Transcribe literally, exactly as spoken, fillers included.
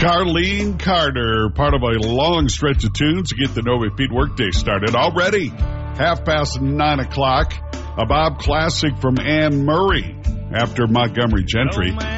Carlene Carter, part of a long stretch of tunes to get the No Repeat Workday started. Already, half past nine o'clock, a Bob classic from Anne Murray after Montgomery Gentry.